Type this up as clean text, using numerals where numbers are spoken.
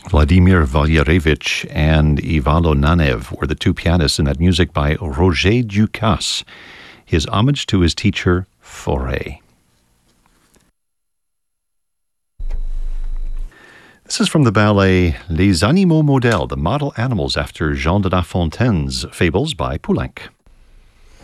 Vladimir Valyarevich and Ivalo Nanev were the two pianists in that music by Roger Ducasse, his homage to his teacher, Fauré. This is from the ballet Les Animaux Modèles, the model animals after Jean de La Fontaine's Fables by Poulenc.